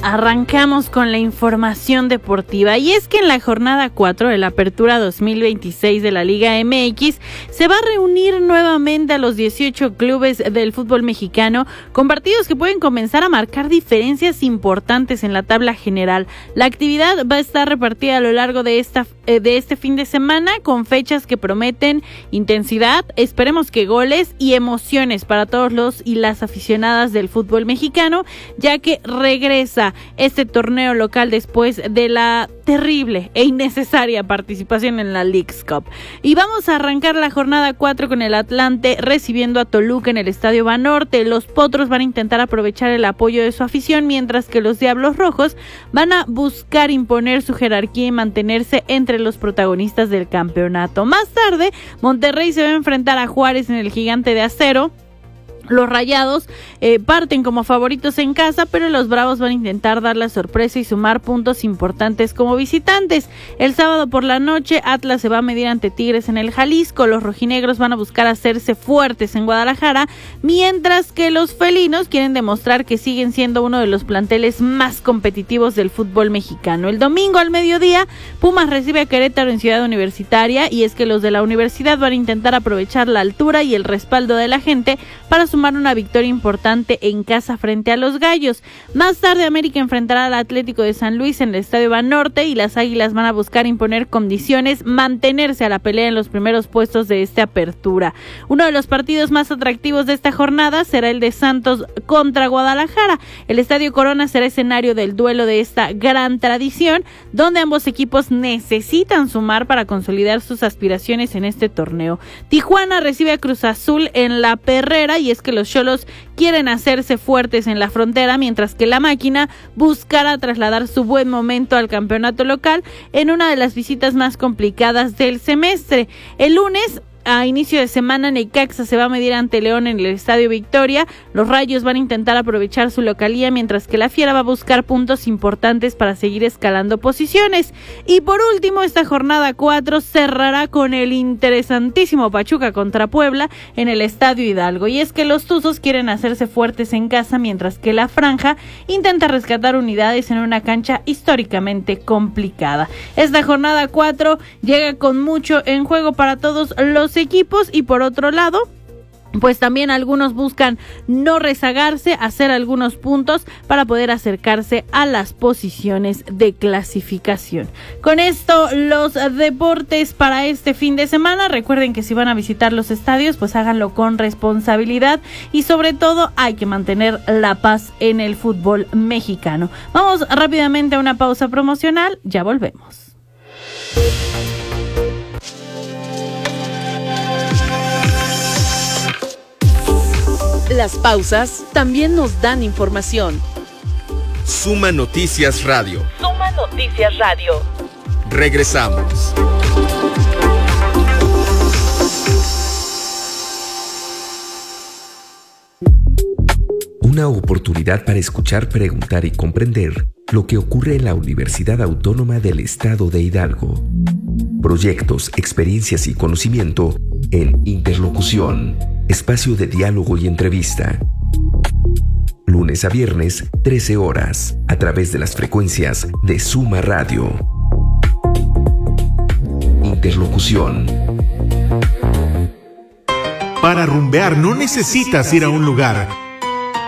Arrancamos con la información deportiva y es que en la jornada 4 de la Apertura 2026 de la Liga MX se va a reunir nuevamente a los 18 clubes del fútbol mexicano con partidos que pueden comenzar a marcar diferencias importantes en la tabla general. La actividad va a estar repartida a lo largo de este fin de semana con fechas que prometen intensidad, esperemos que goles y emociones para todos los y las aficionadas del fútbol mexicano, ya que regresa este torneo local después de la terrible e innecesaria participación en la Leagues Cup. Y vamos a arrancar la jornada 4 con el Atlante recibiendo a Toluca en el Estadio Banorte. Los Potros van a intentar aprovechar el apoyo de su afición, mientras que los Diablos Rojos van a buscar imponer su jerarquía y mantenerse entre los protagonistas del campeonato. Más tarde, Monterrey se va a enfrentar a Juárez en el Gigante de Acero. Los Rayados parten como favoritos en casa, pero los Bravos van a intentar dar la sorpresa y sumar puntos importantes como visitantes. El sábado por la noche, Atlas se va a medir ante Tigres en el Jalisco. Los rojinegros van a buscar hacerse fuertes en Guadalajara, mientras que los felinos quieren demostrar que siguen siendo uno de los planteles más competitivos del fútbol mexicano. El domingo al mediodía, Pumas recibe a Querétaro en Ciudad Universitaria, y es que los de la universidad van a intentar aprovechar la altura y el respaldo de la gente para sumar una victoria importante en casa frente a los Gallos. Más tarde, América enfrentará al Atlético de San Luis en el Estadio Banorte y las Águilas van a buscar imponer condiciones, mantenerse a la pelea en los primeros puestos de esta apertura. Uno de los partidos más atractivos de esta jornada será el de Santos contra Guadalajara. El Estadio Corona será escenario del duelo de esta gran tradición, donde ambos equipos necesitan sumar para consolidar sus aspiraciones en este torneo. Tijuana recibe a Cruz Azul en La Perrera, y es que los Xolos quieren hacerse fuertes en la frontera, mientras que la Máquina buscará trasladar su buen momento al campeonato local en una de las visitas más complicadas del semestre. El lunes, a inicio de semana, Necaxa se va a medir ante León en el Estadio Victoria. Los Rayos van a intentar aprovechar su localía, mientras que la Fiera va a buscar puntos importantes para seguir escalando posiciones. Y por último, esta jornada 4 cerrará con el interesantísimo Pachuca contra Puebla en el Estadio Hidalgo. Y es que los Tuzos quieren hacerse fuertes en casa, mientras que la Franja intenta rescatar unidades en una cancha históricamente complicada. Esta jornada 4 llega con mucho en juego para todos los equipos, y por otro lado, pues también algunos buscan no rezagarse, hacer algunos puntos para poder acercarse a las posiciones de clasificación. Con esto, los deportes para este fin de semana. Recuerden que si van a visitar los estadios, pues háganlo con responsabilidad y sobre todo hay que mantener la paz en el fútbol mexicano. Vamos rápidamente a una pausa promocional, ya volvemos. Las pausas también nos dan información. Suma Noticias Radio. Suma Noticias Radio. Regresamos. Una oportunidad para escuchar, preguntar y comprender lo que ocurre en la Universidad Autónoma del Estado de Hidalgo. Proyectos, experiencias y conocimiento en Interlocución. Espacio de diálogo y entrevista. Lunes a viernes, 13 horas, a través de las frecuencias de Suma Radio. Interlocución. Para rumbear no necesitas ir a un lugar.